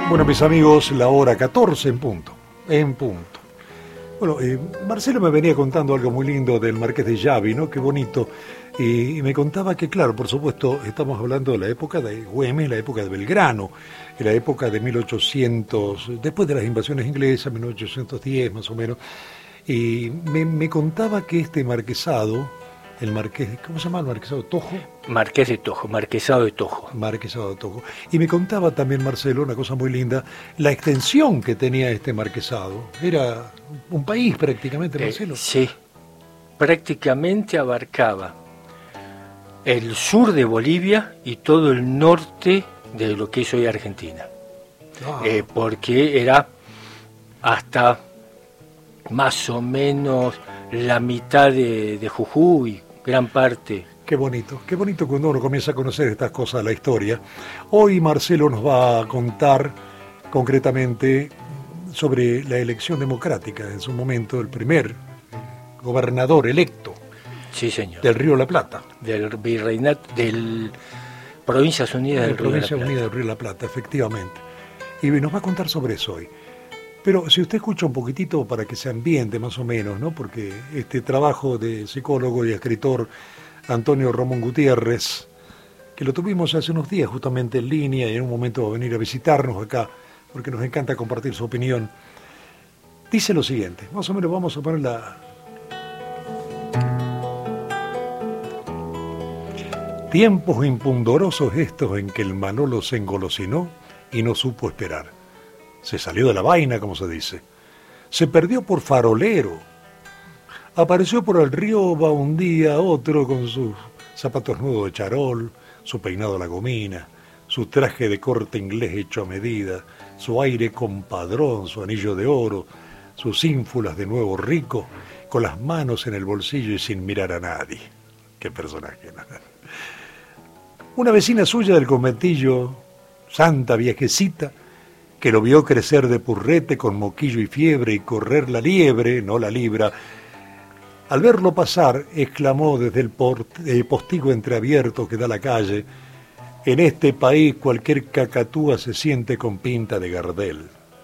Bueno, mis amigos, la hora 14 en punto. En punto. Bueno, Marcelo me venía contando algo muy lindo del Marqués de Llavi, ¿no? Qué bonito. Y me contaba que, claro, por supuesto, estamos hablando de la época de Güemes, la época de Belgrano, en la época de 1800, después de las invasiones inglesas, 1810 más o menos. Y me contaba que este marquesado, el marqués, ¿cómo se llama el marquesado? ¿Tojo? Marqués de Tojo, marquesado de Tojo. Marquesado de Tojo. Y me contaba también, Marcelo, una cosa muy linda, la extensión que tenía este marquesado. Era un país prácticamente, Marcelo. Sí, prácticamente abarcaba el sur de Bolivia y todo el norte de lo que es hoy Argentina. Porque era hasta más o menos la mitad de Jujuy, gran parte. Qué bonito cuando uno comienza a conocer estas cosas, la historia. Hoy Marcelo nos va a contar concretamente sobre la elección democrática, en su momento el primer gobernador electo. Sí, señor. Del Río de la Plata. Del virreinato, del Provincias Unidas del Río de la Plata. Provincias Unidas del Río de la Plata, efectivamente. Y nos va a contar sobre eso hoy. Pero si usted escucha un poquitito para que se ambiente más o menos, ¿no? Porque este trabajo de psicólogo y escritor Antonio Ramón Gutiérrez, que lo tuvimos hace unos días justamente en línea y en un momento va a venir a visitarnos acá, porque nos encanta compartir su opinión, dice lo siguiente, más o menos vamos a poner la... Tiempos impundorosos estos en que el Manolo se engolosinó y no supo esperar. Se salió de la vaina, como se dice. Se perdió por farolero. Apareció por el río va un día otro con sus zapatos nudos de charol, su peinado a la gomina, su traje de corte inglés hecho a medida, su aire compadrón, su anillo de oro, sus ínfulas de nuevo rico, con las manos en el bolsillo y sin mirar a nadie. Qué personaje, ¿no? Una vecina suya del conventillo, santa viejecita, que lo vio crecer de purrete con moquillo y fiebre y correr la liebre, no la libra, al verlo pasar, exclamó desde el postigo entreabierto que da a la calle, en este país cualquier cacatúa se siente con pinta de Gardel.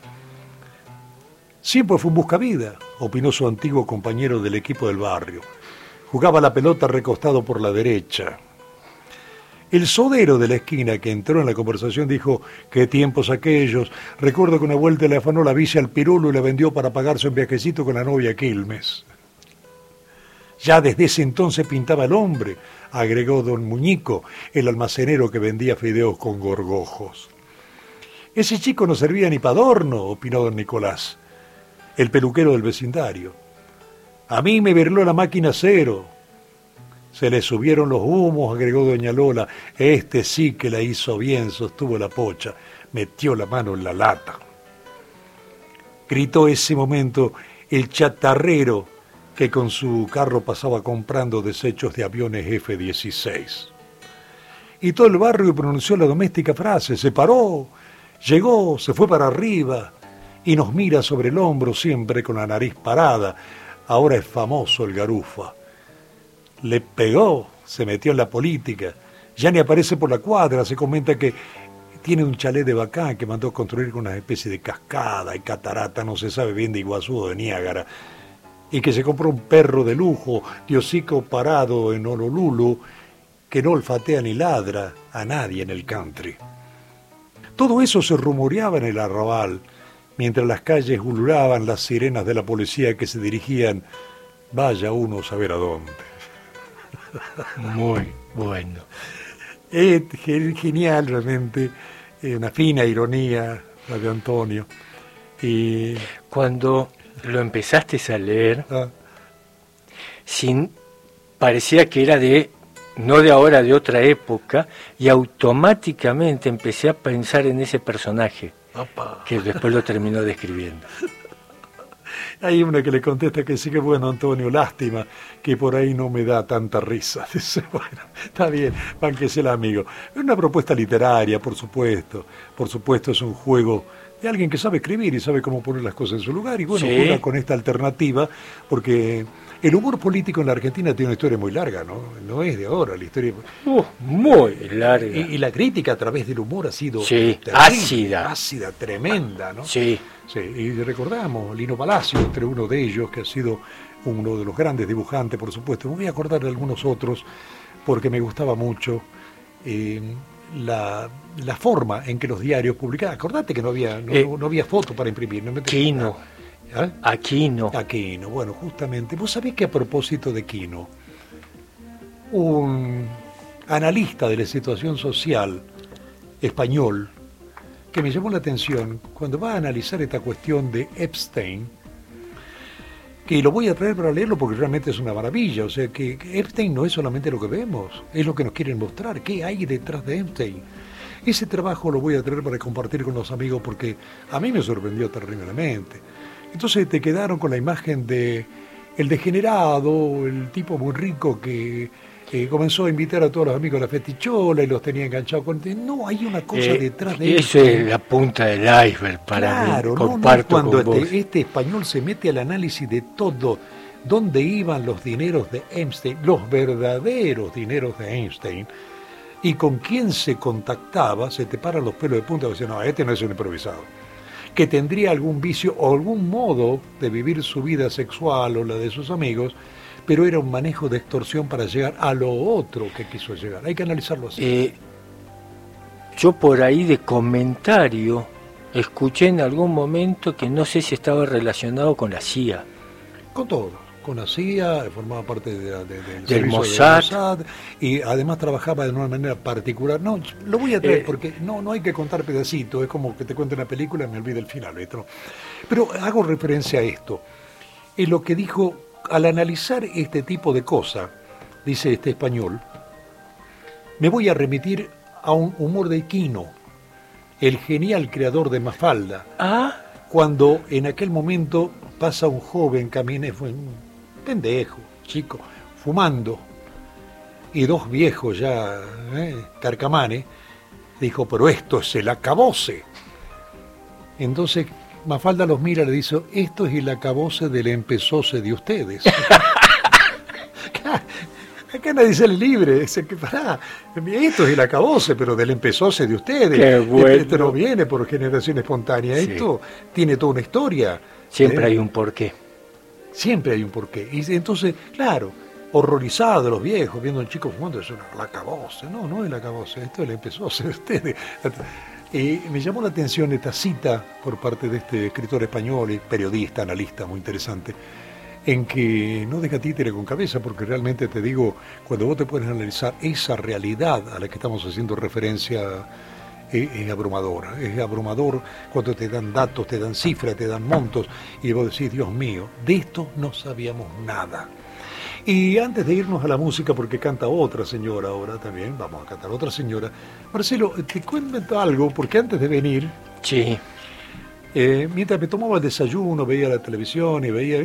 Siempre fue un buscavida, opinó su antiguo compañero del equipo del barrio. Jugaba la pelota recostado por la derecha. El sodero de la esquina que entró en la conversación dijo, qué tiempos aquellos, recuerdo que una vuelta le afanó la bici al pirulo y la vendió para pagarse un viajecito con la novia Quilmes. Ya desde ese entonces pintaba el hombre, agregó don Muñico, el almacenero que vendía fideos con gorgojos. Ese chico no servía ni para adorno, opinó don Nicolás, el peluquero del vecindario. A mí me virló la máquina cero. Se le subieron los humos, agregó doña Lola. Este sí que la hizo bien, sostuvo la Pocha. Metió la mano en la lata. Gritó ese momento el chatarrero que con su carro pasaba comprando desechos de aviones F-16. Y todo el barrio pronunció la doméstica frase, se paró, llegó, se fue para arriba y nos mira sobre el hombro siempre con la nariz parada. Ahora es famoso el Garufa. Le pegó, se metió en la política, ya ni aparece por la cuadra, se comenta que tiene un chalet de bacán que mandó construir con una especie de cascada y catarata, no se sabe bien de Iguazú o de Niágara, y que se compró un perro de lujo, de hocico parado en Honolulu, que no olfatea ni ladra a nadie en el country. Todo eso se rumoreaba en el arrabal, mientras las calles ululaban las sirenas de la policía que se dirigían, vaya uno a saber a dónde. Muy bueno. Es genial realmente, una fina ironía la de Antonio. Y cuando lo empezaste a leer, parecía que era no de ahora, de otra época, y automáticamente empecé a pensar en ese personaje, que después lo terminó describiendo. Hay una que le contesta que sí que bueno, Antonio, lástima que por ahí no me da tanta risa. Dice, bueno, está bien, bánquese el amigo. Es una propuesta literaria, por supuesto es un juego de alguien que sabe escribir y sabe cómo poner las cosas en su lugar, y bueno, Sí. juega con esta alternativa, porque el humor político en la Argentina tiene una historia muy larga, ¿no? No es de ahora la historia. Muy larga. Y la crítica a través del humor ha sido Sí, terrible, ácida. ácida, tremenda, ¿no? Sí. Sí, y recordamos Lino Palacio, entre uno de ellos, que ha sido uno de los grandes dibujantes, por supuesto. Me voy a acordar de algunos otros, porque me gustaba mucho la forma en que los diarios publicaban. Acordate que no había foto para imprimir. No me Quino. ¿Ah? Aquino. Aquino, bueno, justamente. Vos sabés que a propósito de Quino, un analista de la situación social español, que me llamó la atención cuando va a analizar esta cuestión de Epstein, que lo voy a traer para leerlo porque realmente es una maravilla. O sea, que Epstein no es solamente lo que vemos, es lo que nos quieren mostrar, qué hay detrás de Epstein. Ese trabajo lo voy a traer para compartir con los amigos porque a mí me sorprendió terriblemente. Entonces te quedaron con la imagen de el degenerado, el tipo muy rico que comenzó a invitar a todos los amigos a la festichola y los tenía enganchados con... No, hay una cosa detrás de eso. Eso es la punta del iceberg para claro, mí. Comparto cuando con vos. este español se mete al análisis de todo, dónde iban los dineros de Epstein, los verdaderos dineros de Epstein, y con quién se contactaba, se te paran los pelos de punta y dicen, no, este no es un improvisado, que tendría algún vicio o algún modo de vivir su vida sexual o la de sus amigos, pero era un manejo de extorsión para llegar a lo otro que quiso llegar. Hay que analizarlo así. Yo por ahí de comentario escuché en algún momento que no sé si estaba relacionado con la CIA. Con todo, con la CIA, formaba parte del Mossad, y además trabajaba de una manera particular. No, lo voy a traer porque no hay que contar pedacitos, es como que te cuento una película y me olvido el final, ¿no? Pero hago referencia a esto. En lo que dijo, al analizar este tipo de cosas, dice este español, me voy a remitir a un humor de Quino, el genial creador de Mafalda. Cuando en aquel momento pasa un joven, fue un pendejo, chico, fumando, y dos viejos ya, carcamanes, dijo, pero esto es el acabose. Entonces Mafalda los mira y le dice, esto es el acabose del empezose de ustedes. Acá nadie sale libre, dice que pará, esto es el acabose, pero del empezose de ustedes. Qué bueno. Esto no viene por generación espontánea, sí. Esto tiene toda una historia. Siempre hay un porqué. Siempre hay un porqué. Y entonces, claro, horrorizados los viejos, viendo a un chico fumando, es el acabose. No es el acabose, esto es el empezose de ustedes. Y me llamó la atención esta cita por parte de este escritor español y periodista, analista muy interesante, en que no deja títere con cabeza, porque realmente te digo, cuando vos te puedes analizar esa realidad a la que estamos haciendo referencia, es abrumadora. Es abrumador cuando te dan datos, te dan cifras, te dan montos, y vos decís, Dios mío, de esto no sabíamos nada. Y antes de irnos a la música, porque canta otra señora ahora también, vamos a cantar otra señora. Marcelo, te cuento algo, porque antes de venir... Sí. Mientras me tomaba el desayuno, veía la televisión y veía...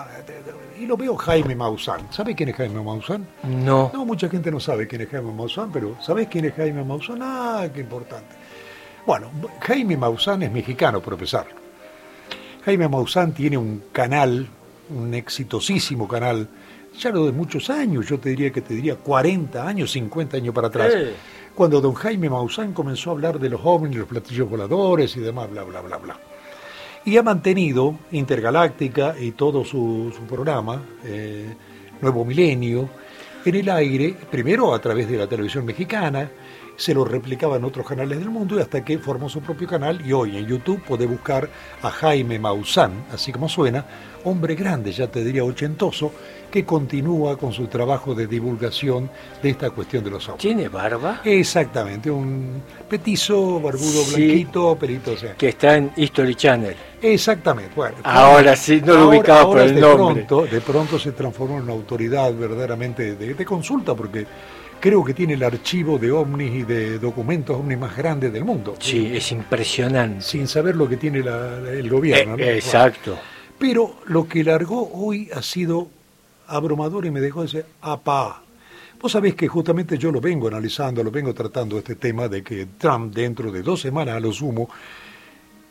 Y lo veo Jaime Maussan. ¿Sabe quién es Jaime Maussan? No. No, mucha gente no sabe quién es Jaime Maussan, pero ¿sabés quién es Jaime Maussan? Ah, qué importante. Bueno, Jaime Maussan es mexicano, por empezar. Jaime Maussan tiene un canal, un exitosísimo canal, ya lo de muchos años, yo te diría 40 años, 50 años para atrás, cuando don Jaime Maussan comenzó a hablar de los ovnis, los platillos voladores y demás, bla, bla, bla, bla. Y ha mantenido Intergaláctica y todo su programa, Nuevo Milenio, en el aire, primero a través de la televisión mexicana, se lo replicaba en otros canales del mundo y hasta que formó su propio canal, y hoy en YouTube podés buscar a Jaime Maussan, así como suena, hombre grande, ya te diría ochentoso, que continúa con su trabajo de divulgación de esta cuestión de los ovnis. ¿Tiene barba? Exactamente, un petizo, barbudo, sí, blanquito, pelito, o sea. Que está en History Channel. Exactamente, bueno. Ahora sí, no lo ubicaba por el nombre. De pronto se transformó en una autoridad verdaderamente de consulta, porque creo que tiene el archivo de ovnis y de documentos ovnis más grande del mundo. Sí, es impresionante. Sin saber lo que tiene el gobierno. ¿no? Exacto. Bueno, pero lo que largó hoy ha sido abrumador y me dejó decir, apá. Vos sabés que justamente yo lo vengo analizando, lo vengo tratando este tema de que Trump dentro de 2 semanas a lo sumo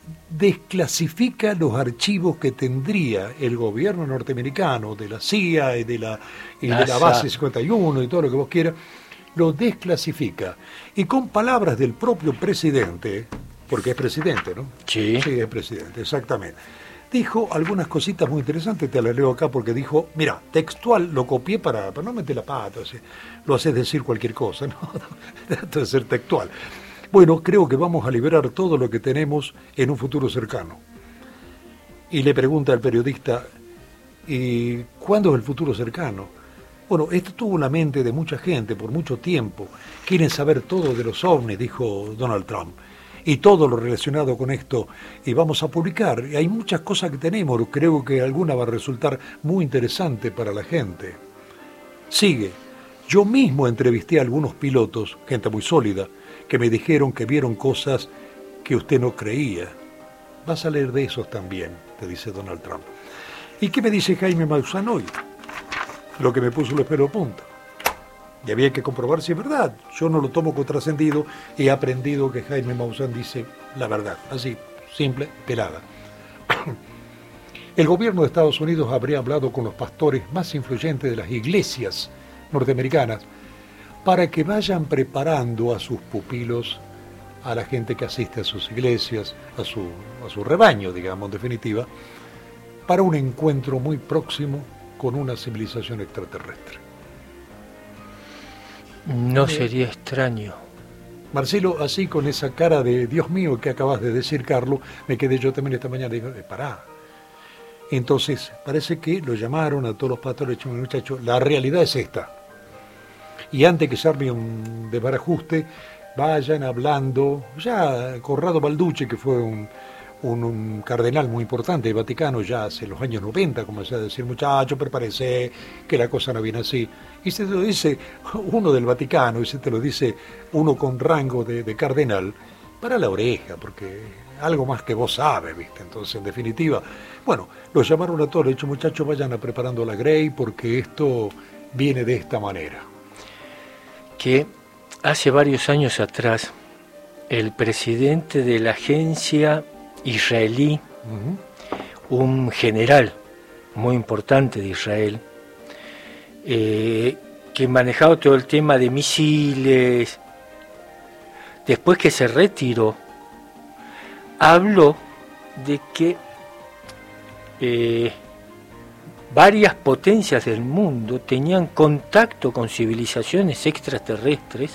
desclasifica los archivos que tendría el gobierno norteamericano, de la CIA y de la base 51 y todo lo que vos quieras, lo desclasifica. Y con palabras del propio presidente, porque es presidente, ¿no? Sí. Sí, es presidente, exactamente. Dijo algunas cositas muy interesantes, te las leo acá porque dijo, mira, textual, lo copié para no meter la pata, así, lo haces decir cualquier cosa, ¿no? Esto de ser textual. Bueno, creo que vamos a liberar todo lo que tenemos en un futuro cercano. Y le pregunta al periodista, ¿y cuándo es el futuro cercano? Bueno, esto tuvo en la mente de mucha gente por mucho tiempo. Quieren saber todo de los ovnis, dijo Donald Trump, y todo lo relacionado con esto. Y vamos a publicar. Y hay muchas cosas que tenemos, creo que alguna va a resultar muy interesante para la gente. Sigue. Yo mismo entrevisté a algunos pilotos, gente muy sólida, que me dijeron que vieron cosas que usted no creía. Vas a leer de esos también, te dice Donald Trump. ¿Y qué me dice Jaime Maussan hoy? Lo que me puso los pelos de punta. Y había que comprobar si es verdad. Yo no lo tomo como trascendido y he aprendido que Jaime Maussan dice la verdad. Así, simple, pelada. El gobierno de Estados Unidos habría hablado con los pastores más influyentes de las iglesias norteamericanas para que vayan preparando a sus pupilos, a la gente que asiste a sus iglesias, a su rebaño, digamos, en definitiva, para un encuentro muy próximo con una civilización extraterrestre. No sería extraño. Marcelo, así con esa cara de Dios mío que acabas de decir, Carlos, me quedé yo también esta mañana y digo, pará. Entonces, parece que lo llamaron a todos los pastores, muchachos, la realidad es esta. Y antes que se arme un desbarajuste, vayan hablando, ya Corrado Balducci, que fue un cardenal muy importante del Vaticano ya hace los años 90, comenzó a decir, muchachos, prepárese, que la cosa no viene así. Y se lo dice uno del Vaticano, y se te lo dice uno con rango de cardenal, para la oreja, porque algo más que vos sabes, ¿viste? Entonces, en definitiva, bueno, los llamaron a todos, le dicho, muchachos, vayan a preparando la Grey, porque esto viene de esta manera. Que hace varios años atrás, el presidente de la agencia israelí, un general muy importante de Israel, que manejaba todo el tema de misiles, después que se retiró, habló de que varias potencias del mundo tenían contacto con civilizaciones extraterrestres,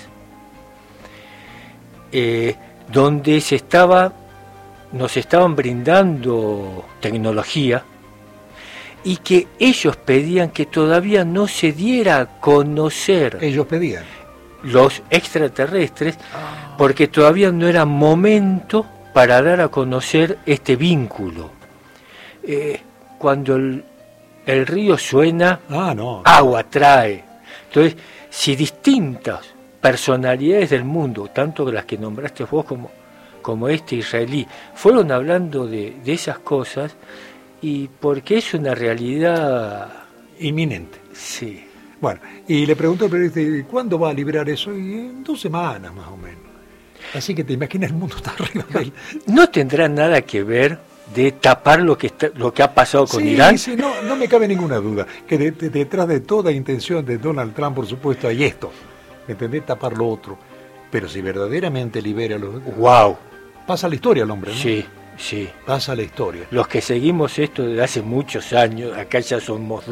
donde nos estaban brindando tecnología y que ellos pedían que todavía no se diera a conocer. Ellos pedían. Los extraterrestres, porque todavía no era momento para dar a conocer este vínculo. Cuando el río suena, agua trae. Entonces, si distintas personalidades del mundo, tanto las que nombraste vos como este israelí, fueron hablando de esas cosas, y porque es una realidad inminente. Sí. Bueno, y le preguntó al periodista, ¿cuándo va a liberar eso? Y en 2 semanas más o menos. Así que te imaginas, el mundo está arriba de él. ¿No tendrá nada que ver de tapar lo que ha pasado con Irán? Sí, no me cabe ninguna duda, que detrás de toda intención de Donald Trump, por supuesto, hay esto, ¿me entendés? Tapar lo otro. Pero si verdaderamente libera los... ¡Wow! Pasa la historia el hombre, ¿no? Sí, sí. Pasa la historia. Los que seguimos esto desde hace muchos años, acá ya somos